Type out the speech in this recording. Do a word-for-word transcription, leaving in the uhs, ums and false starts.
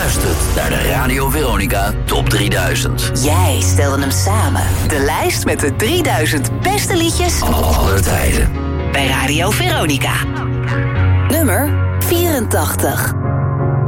luistert naar de Radio Veronica Top drieduizend. Jij stelde hem samen. De lijst met de drieduizend beste liedjes aller tijden. Bij Radio Veronica. Nummer vierentachtig.